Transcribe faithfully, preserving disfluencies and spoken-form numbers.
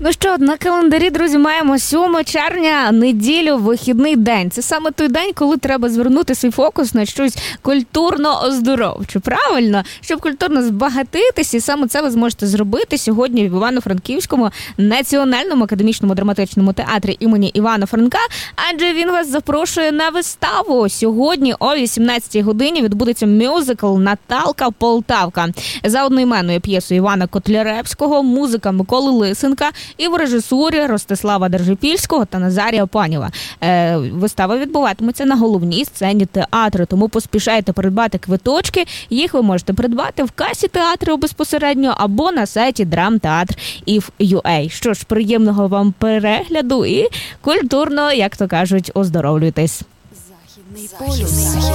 Ну що, на календарі, друзі, маємо сьоме червня, неділю, вихідний день. Це саме той день, коли треба звернути свій фокус на щось культурно-оздоровче. Правильно? Щоб культурно збагатитися, і саме це ви зможете зробити сьогодні в Івано-Франківському національному академічному драматичному театрі імені Івана Франка, адже він вас запрошує на виставу. Сьогодні о вісімнадцятій годині відбудеться мюзикл «Наталка Полтавка» за одноіменною п'єсою Івана Котляревського, музика Миколи Лисенка і в режисурі Ростислава Держипільського та Назарія Панєва. Е, вистава відбуватиметься на головній сцені театру, тому поспішайте придбати квиточки. Їх ви можете придбати в касі театру безпосередньо або на сайті драмтеатр точка ів точка ю а. Що ж, приємного вам перегляду і культурно, як то кажуть, оздоровлюйтесь. Західний полюс.